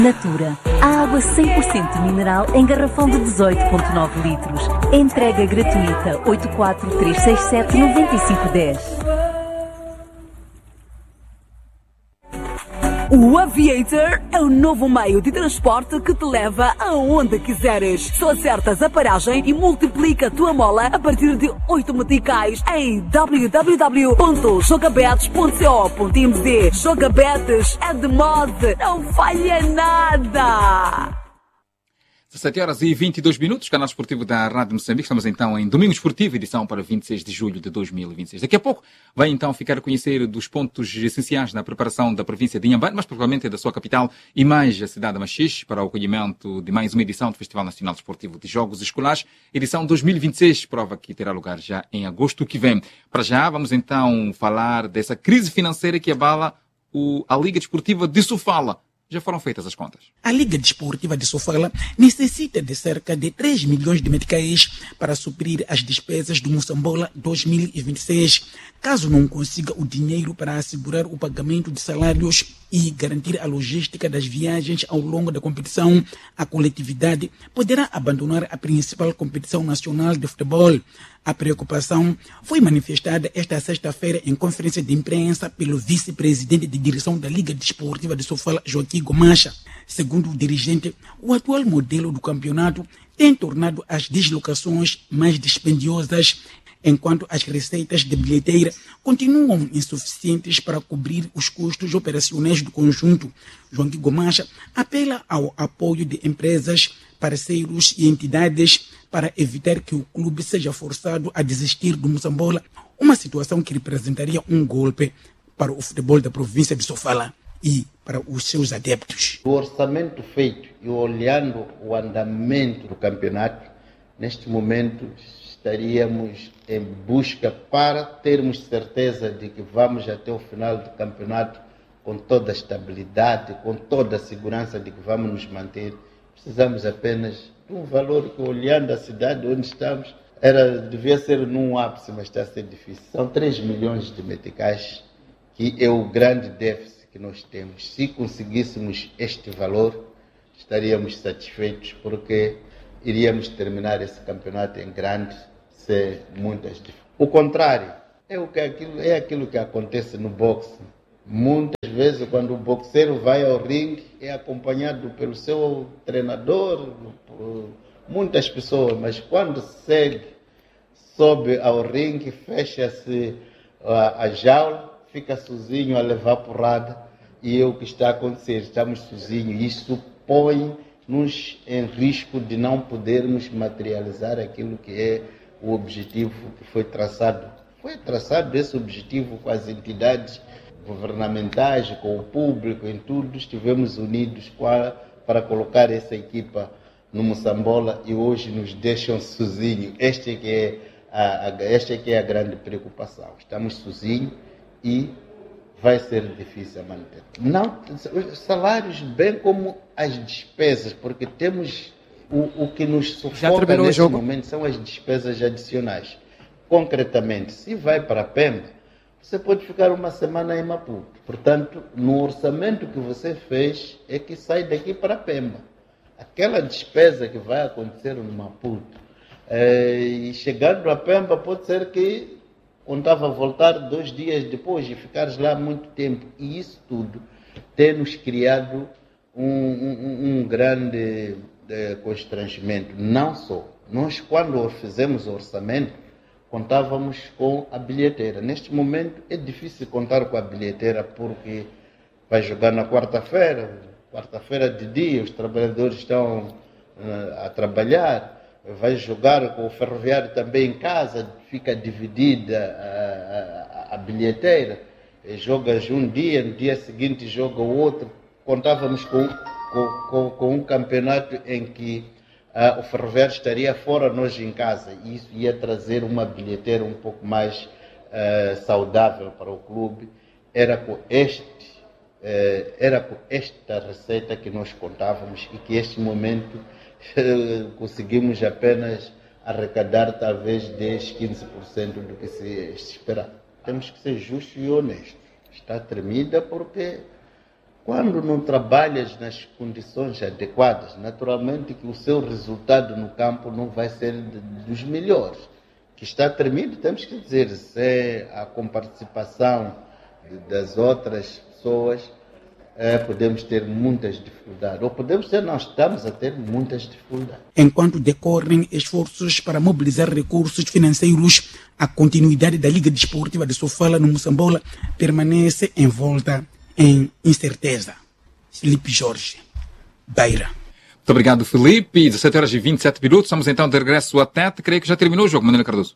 Natura, a água 100% mineral em garrafão de 18,9 litros. Entrega gratuita 843679510. O Aviator é o novo meio de transporte que te leva aonde quiseres. Só acertas a paragem e multiplica a tua mola a partir de 8 meticais em www.jogabetes.co.mz. Jogabetes é de mod, não falha nada! 17h22, canal esportivo da Rádio Moçambique. Estamos então em Domingo Esportivo, edição para 26 de julho de 2026. Daqui a pouco vai então ficar a conhecer dos pontos essenciais na preparação da província de Inhambane, mas provavelmente da sua capital e mais a cidade de Machixe, para o acolhimento de mais uma edição do Festival Nacional Desportivo de Jogos Escolares, edição 2026, prova que terá lugar já em agosto que vem. Para já, vamos então falar dessa crise financeira que abala a Liga Desportiva de Sofala. Já foram feitas as contas. A Liga Desportiva de Sofala necessita de cerca de 3 milhões de meticais para suprir as despesas do Moçambola 2026. Caso não consiga o dinheiro para assegurar o pagamento de salários e garantir a logística das viagens ao longo da competição, a coletividade poderá abandonar a principal competição nacional de futebol. A preocupação foi manifestada esta sexta-feira em conferência de imprensa pelo vice-presidente de direção da Liga Desportiva de Sofala, Joaquim Gomacha. Segundo o dirigente, o atual modelo do campeonato tem tornado as deslocações mais dispendiosas, enquanto as receitas de bilheteira continuam insuficientes para cobrir os custos operacionais do conjunto. Joaquim Gomacha apela ao apoio de empresas, parceiros e entidades para evitar que o clube seja forçado a desistir do Moçambola, uma situação que representaria um golpe para o futebol da província de Sofala e para os seus adeptos. O orçamento feito e olhando o andamento do campeonato, neste momento estaríamos em busca para termos certeza de que vamos até o final do campeonato com toda a estabilidade, com toda a segurança de que vamos nos manter. Precisamos apenas de um valor que, olhando a cidade onde estamos, devia ser num ápice, mas está a ser difícil. São 3 milhões de meticais, que é o grande déficit que nós temos. Se conseguíssemos este valor, estaríamos satisfeitos, porque iríamos terminar esse campeonato em grande, sem muitas dificuldades. O contrário, é aquilo que acontece no boxe. Muitas vezes, quando o boxeiro vai ao ringue, é acompanhado pelo seu treinador, por muitas pessoas, mas quando sobe ao ringue, fecha-se a jaula, fica sozinho a levar porrada, e é o que está a acontecer, estamos sozinhos, e isso põe-nos em risco de não podermos materializar aquilo que é o objetivo que foi traçado. Foi traçado esse objetivo com as entidades governamentais, com o público, em tudo, estivemos unidos para colocar essa equipa no Moçambola e hoje nos deixam sozinhos. Esta é que é a grande preocupação. Estamos sozinhos e vai ser difícil a manter. Não, os salários, bem como as despesas, porque temos o que nos sufoca neste momento são as despesas adicionais. Concretamente, se vai para Pemba, você pode ficar uma semana em Maputo. Portanto, no orçamento que você fez, é que sai daqui para Pemba. Aquela despesa que vai acontecer no Maputo, e chegando a Pemba, pode ser que contava voltar 2 dias depois e ficares lá muito tempo. E isso tudo tem nos criado um grande constrangimento. Não só. Nós, quando fizemos o orçamento, contávamos com a bilheteira. Neste momento é difícil contar com a bilheteira porque vai jogar na quarta-feira de dia, os trabalhadores estão a trabalhar, vai jogar com o ferroviário também em casa, fica dividida a bilheteira, jogas um dia, no dia seguinte joga o outro. Contávamos com um campeonato em que o ferroviário estaria fora, nós em casa, e isso ia trazer uma bilheteira um pouco mais saudável para o clube. Era com esta receita que nós contávamos e que este momento conseguimos apenas arrecadar talvez 10, 15% do que se esperava. Temos que ser justos e honestos. Está tremida porque Quando não trabalhas nas condições adequadas, naturalmente que o seu resultado no campo não vai ser dos melhores. Que está tremido, temos que dizer, se a comparticipação das outras pessoas, podemos ter muitas dificuldades. Ou podemos ter, nós estamos a ter muitas dificuldades. Enquanto decorrem esforços para mobilizar recursos financeiros, a continuidade da Liga Desportiva de Sofala no Moçambola permanece envolta em incerteza. Filipe Jorge, Beira. Muito obrigado, Filipe. 17h27. Estamos então de regresso à TET. Creio que já terminou o jogo, Manuel Cardoso.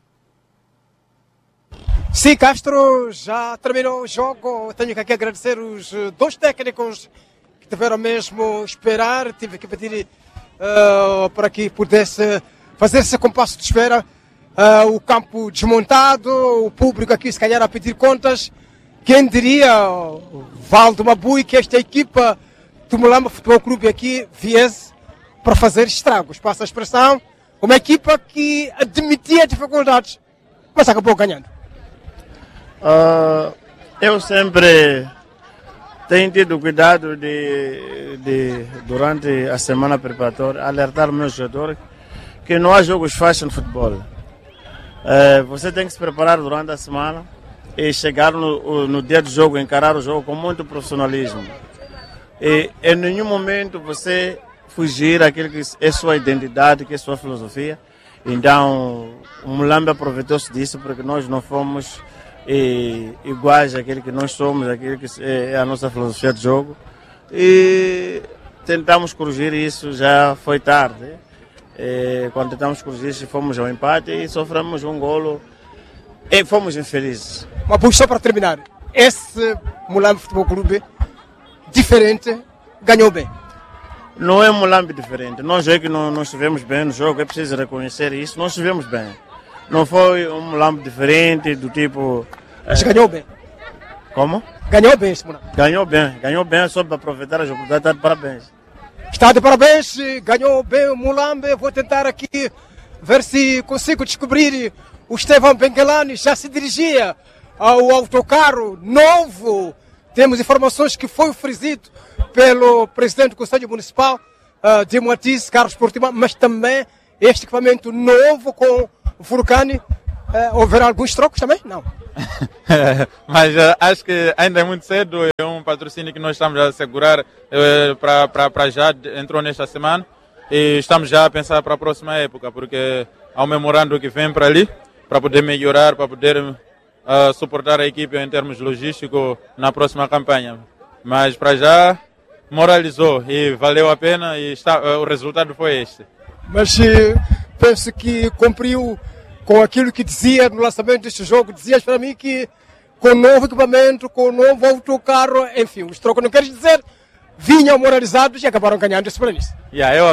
Sim, Castro, já terminou o jogo. Tenho que aqui agradecer os dois técnicos que tiveram mesmo esperar. Tive que pedir para que pudesse fazer esse compasso de espera. O campo desmontado, o público aqui se calhar a pedir contas. Quem diria, Valdo Mabui, que esta equipa do Mulamba Futebol Clube aqui viesse para fazer estragos. Passa a expressão, uma equipa que admitia dificuldades, mas acabou ganhando. Eu sempre tenho tido cuidado de durante a semana preparatória, alertar meus jogadores que não há jogos fáceis no futebol. Você tem que se preparar durante a semana e chegar no dia do jogo, encarar o jogo com muito profissionalismo. E em nenhum momento você fugir àquilo que é sua identidade, que é sua filosofia. Então, o Mulamba aproveitou-se disso porque nós não fomos iguais àquilo que nós somos, àquilo que é a nossa filosofia de jogo. E tentamos corrigir isso, já foi tarde. Quando tentamos corrigir isso, fomos ao empate e sofremos um golo e fomos infelizes. Mas só para terminar, esse Mulamba Futebol Clube diferente ganhou bem. Não é um Mulamba diferente. Nós é que não estivemos bem no jogo, é preciso reconhecer isso. Nós estivemos bem. Não foi um Mulamba diferente do tipo. Mas ganhou bem. Como? Ganhou bem esse Mulamba. Ganhou bem, só para aproveitar as oportunidades. Está de parabéns. Está de parabéns, ganhou bem o Mulamba. Vou tentar aqui ver se consigo descobrir. O Estevão Benguelani já se dirigia ao autocarro novo. Temos informações que foi oferecido pelo presidente do Conselho Municipal de Moatize, Carlos Portimão, mas também este equipamento novo com o Furcani. Houver alguns trocos também? Não. Mas acho que ainda é muito cedo, é um patrocínio que nós estamos a assegurar para já, entrou nesta semana e estamos já a pensar para a próxima época, porque há um memorando que vem para ali, para poder melhorar, para poder suportar a equipe em termos logísticos na próxima campanha. Mas para já moralizou e valeu a pena e o resultado foi este. Mas penso que cumpriu com aquilo que dizia no lançamento deste jogo. Dizias para mim que com novo equipamento, com novo autocarro, enfim, os trocos não queres dizer, vinham moralizados e acabaram ganhando esse planície. Eu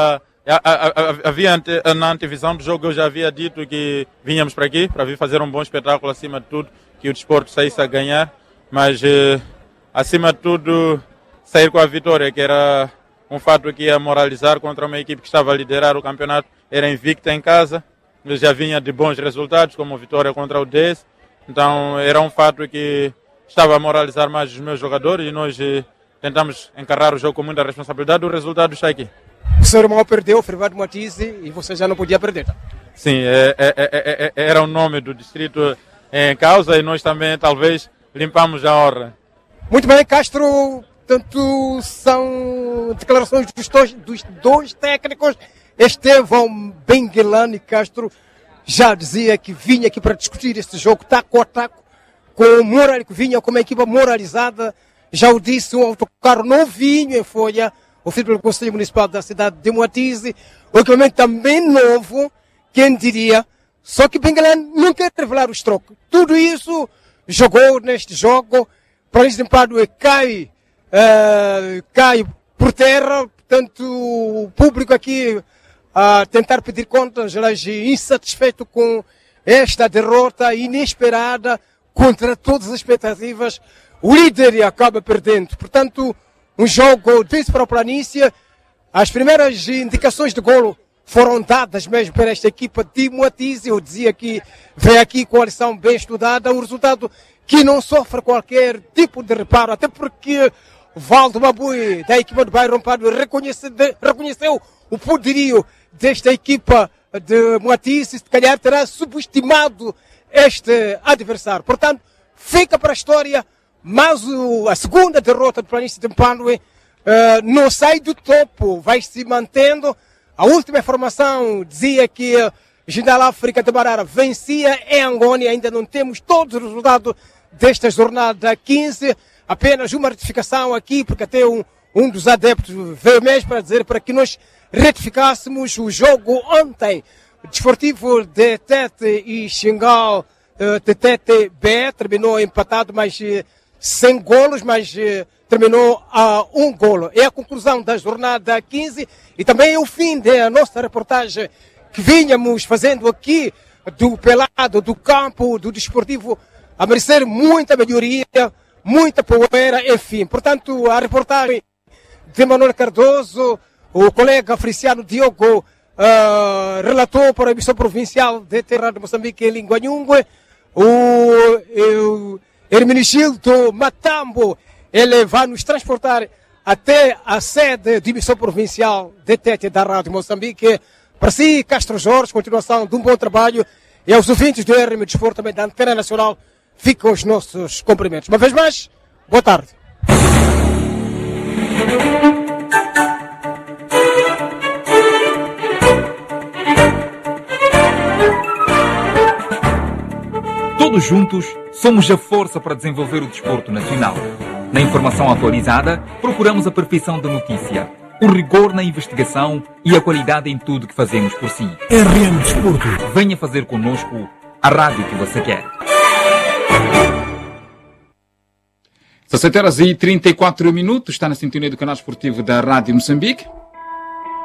havia na antevisão do jogo, eu já havia dito que vinhamos para aqui, para vir fazer um bom espetáculo, acima de tudo, que o desporto saísse a ganhar, mas acima de tudo, sair com a vitória, que era um fato que ia moralizar contra uma equipe que estava a liderar o campeonato, era invicta em casa, já vinha de bons resultados, como a vitória contra o DS, então era um fato que estava a moralizar mais os meus jogadores e nós tentamos encarar o jogo com muita responsabilidade, o resultado está aqui. O seu irmão perdeu o Frivado Moatize e você já não podia perder. Sim, era o nome do distrito em causa e nós também talvez limpamos a honra. Muito bem, Castro, tanto são declarações dos dois técnicos. Estevão Benguelani Castro já dizia que vinha aqui para discutir este jogo taco a taco, com moral, que vinha com uma equipa moralizada. Já o disse, um autocarro novinho em folha, oferecido pelo Conselho Municipal da cidade de Moatize, o equipamento também novo, quem diria, só que Benguelani não quer revelar os trocos. Tudo isso jogou neste jogo, para isso empado cai por terra, portanto o público aqui a tentar pedir contas, insatisfeito com esta derrota inesperada contra todas as expectativas. O líder acaba perdendo. Portanto, um jogo difícil para o Planície. As primeiras indicações de golo foram dadas mesmo para esta equipa de Moatize. Eu dizia que vem aqui com a lição bem estudada. Um resultado que não sofre qualquer tipo de reparo, até porque Valdo Mabui, da equipa do Bairro Rompado, reconheceu o poderio desta equipa de Moatize, se calhar terá subestimado este adversário. Portanto, fica para a história, mas a segunda derrota do Planície de Mpandoe não sai do topo, vai se mantendo. A última informação dizia que Jindal África de Barara vencia em Angônia, ainda não temos todos os resultados desta jornada 15, apenas uma retificação aqui, porque até um dos adeptos veio mesmo para dizer para que nós retificássemos o jogo ontem. Desportivo de Tete e Xingal, de Tete B, terminou empatado, mas sem golos, mas terminou a 1 golo. É a conclusão da jornada 15 e também é o fim da nossa reportagem que vínhamos fazendo aqui do pelado, do campo, do desportivo, a merecer muita melhoria, muita poeira, enfim. Portanto, a reportagem de Manuel Cardoso, o colega Friciano Diogo relatou para a emissão provincial de Terra de Moçambique em Linguanhungue, o Hermenegildo Matambo, ele vai nos transportar até a sede de emissão provincial de Tete da Rádio Moçambique. Para si, Castro Jorge, continuação de um bom trabalho, e aos ouvintes do RM Desporto também da Antena Nacional, ficam os nossos cumprimentos. Uma vez mais, boa tarde. Todos juntos, somos a força para desenvolver o desporto nacional. Na informação atualizada, procuramos a perfeição da notícia, o rigor na investigação e a qualidade em tudo que fazemos por si. RM Desporto. Venha fazer conosco a rádio que você quer. 17h34, está na sintonia do canal esportivo da Rádio Moçambique.